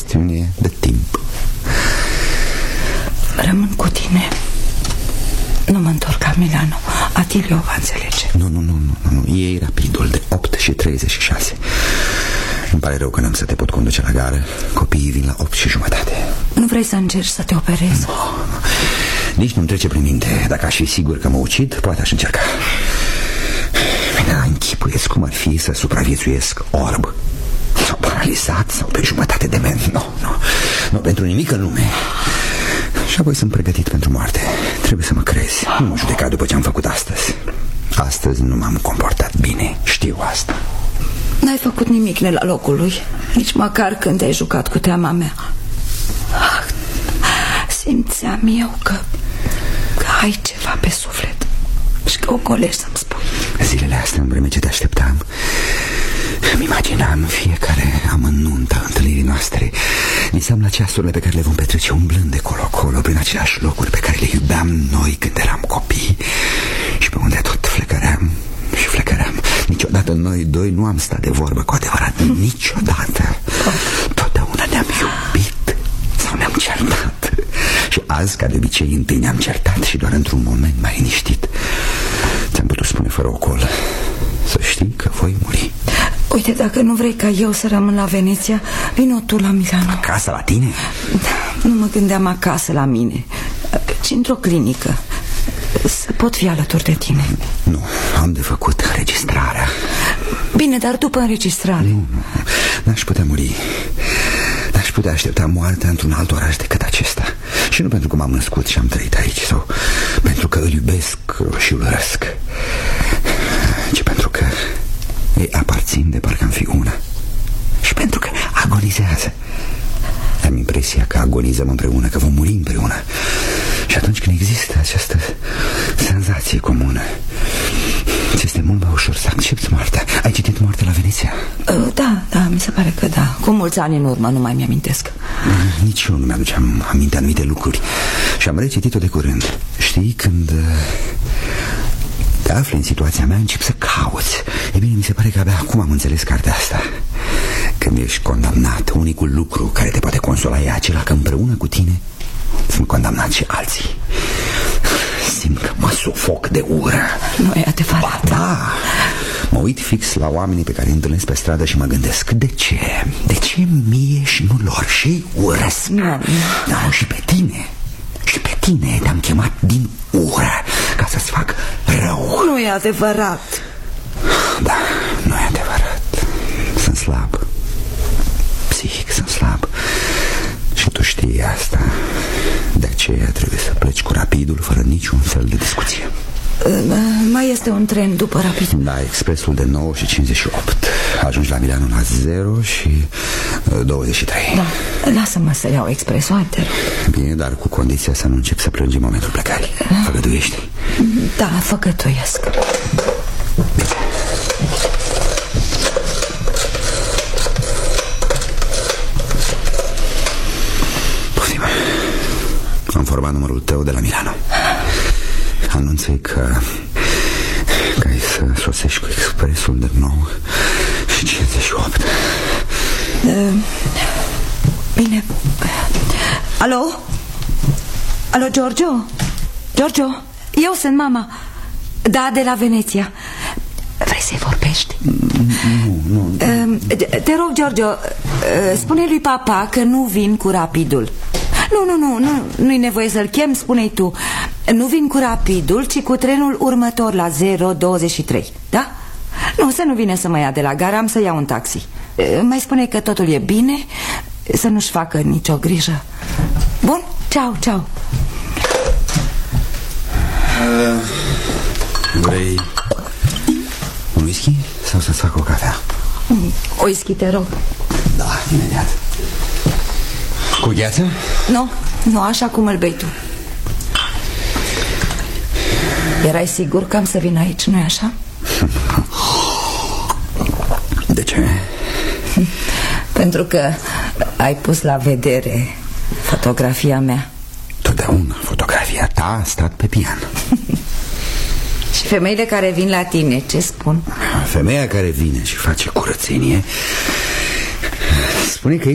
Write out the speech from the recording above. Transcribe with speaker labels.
Speaker 1: chestiune de timp.
Speaker 2: Rămân cu tine. Nu mă întorc la Milano. Atilio va înțelege.
Speaker 1: Nu. Iei rapidul de 8:36. Îmi pare rău că n-am să te pot conduce la gară. Copiii vin la 8:30.
Speaker 2: Nu vrei să încerci să te operezi?
Speaker 1: No. Nici nu-mi trece prin minte. Dacă aș fi sigur că mă ucid, poate aș încerca. Bine, închipuiesc cum ar fi să supraviețuiesc orb sau paralizat sau pe jumătate de ment. Nu, pentru nimic în lume. Și apoi sunt pregătit pentru moarte. Trebuie să mă crezi. Nu mă judeca după ce am făcut astăzi. Astăzi nu m-am comportat bine. Știu asta.
Speaker 2: N-ai făcut nimic la locul lui. Nici măcar când te-ai jucat cu teama mea. Simțeam eu că ai ceva pe suflet și că o colești să-mi spui.
Speaker 1: Zilele astea, în vreme ce te așteptam, îmi imaginam fiecare amănunt a întâlnirii noastre. Visam la ceasurile pe care le vom petrece umblând de colo-colo prin aceleași locuri pe care le iubeam noi când eram copii și pe unde tot flecăream și flecăream. Niciodată noi doi nu am stat de vorbă cu adevărat. Niciodată. Totdeauna ne-am iubit sau ne-am certat. Și azi, ca de obicei, întâi ne-am certat și doar într-un moment mai liniștit ți-am putut spune fără ocol: să știi că voi muri.
Speaker 2: Uite, dacă nu vrei ca eu să rămân la Veneția, vino tu la Milano.
Speaker 1: Acasă la tine?
Speaker 2: Nu mă gândeam acasă la mine, ci într-o clinică. Să pot fi alături de tine.
Speaker 1: Nu, am de făcut înregistrarea.
Speaker 2: Bine, dar după înregistrare?
Speaker 1: Nu, n-aș putea muri. N-aș putea aștepta moartea într-un alt oraș decât acesta. Și nu pentru că m-am născut și am trăit aici, sau pentru că îl iubesc și îl urăsc, ci pentru că ei aparțin de parcă am fi una. Și pentru că agonizează. Am impresia că agonizăm împreună, că vom muri împreună. Și atunci când există această senzație comună, ți este mult mai ușor să accepti moartea. Ai citit Moartea la Veneția?
Speaker 2: Da, mi se pare că da. Cu mulți ani în urmă, nu mai mi-amintesc.
Speaker 1: Nici eu nu mi-aduceam aminte anumite lucruri. Și am recitit-o de curând. Știi, când te afli în situația mea, încep să cauți. E bine, mi se pare că abia acum am înțeles cartea asta. Când ești condamnat, unicul lucru care te poate consola e acela că împreună cu tine sunt condamnați și alții. Simt că mă sufoc de ură.
Speaker 2: Nu e adevărat.
Speaker 1: Da. Mă uit fix la oamenii pe care îi întâlnesc pe stradă și mă gândesc: de ce? De ce mie și nu lor? Și urăsc. Da, și pe tine. Și pe tine te-am chemat din ură ca să-ți fac rău.
Speaker 2: Nu e adevărat.
Speaker 1: Da, nu e adevărat. Sunt slab. Psihic sunt slab. Și tu știi asta. De aceea trebuie să pleci cu rapidul, fără niciun fel de discuție.
Speaker 2: Mai este un tren după rapid.
Speaker 1: Da, expresul de 9:58. Ajungi la Milano la 0:23.
Speaker 2: Da, lasă-mă să iau expresul, haide.
Speaker 1: Bine, dar cu condiția să nu încep să plângi în momentul plecării. Făgăduiești?
Speaker 2: Da, făgăduiesc.
Speaker 1: Poftim. Am format numărul tău de la Milano. Anunță-i că ai să sosești cu expresul de 9:58.
Speaker 2: Bine. Alo? Alo, Giorgio? Giorgio? Eu sunt mama. Da, de la Veneția. Vrei să-i vorbești?
Speaker 1: Nu.
Speaker 2: Te rog, Giorgio, spune lui papa că nu vin cu rapidul. Nu-i nevoie să-l chem, spune-i tu. Nu vin cu rapidul, ci cu trenul următor la 0:23. Da? Nu, să nu vine să mă ia de la gară, am să iau un taxi. Mai spune că totul e bine, să nu-și facă nicio grijă. Bun? Ceau.
Speaker 1: Vrei un whisky sau să-ți fac o cafea?
Speaker 2: O whisky, te rog.
Speaker 1: Da, imediat. Cu gheață?
Speaker 2: Nu, așa cum îl bei tu. Erai sigur că am să vin aici, nu-i așa?
Speaker 1: De ce?
Speaker 2: Pentru că ai pus la vedere fotografia mea.
Speaker 1: Totdeauna fotografia ta a stat pe pian.
Speaker 2: Și femeile care vin la tine, ce spun?
Speaker 1: Femeia care vine și face curățenie spune că